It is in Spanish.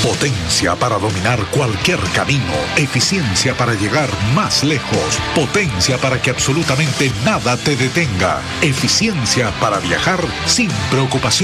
Potencia para dominar cualquier camino. Eficiencia para llegar más lejos. Potencia para que absolutamente nada te detenga. Eficiencia para viajar sin preocupación.